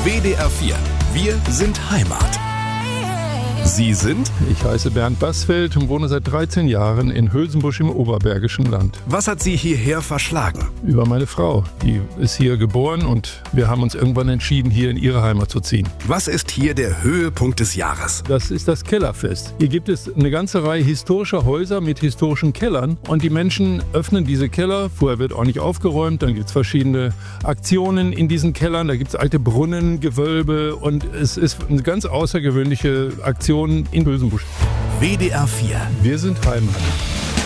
WDR 4. Wir sind Heimat. Sie sind? Ich heiße Bernd Bassfeld und wohne seit 13 Jahren in Hülsenbusch im Oberbergischen Land. Was hat Sie hierher verschlagen? Über meine Frau. Die ist hier geboren und wir haben uns irgendwann entschieden, hier in ihre Heimat zu ziehen. Was ist hier der Höhepunkt des Jahres? Das ist das Kellerfest. Hier gibt es eine ganze Reihe historischer Häuser mit historischen Kellern und die Menschen öffnen diese Keller. Vorher wird auch nicht aufgeräumt, dann gibt es verschiedene Aktionen in diesen Kellern. Da gibt es alte Brunnen, Gewölbe und es ist eine ganz außergewöhnliche Aktion in Hülsenbusch. WDR 4. Wir sind Heimat.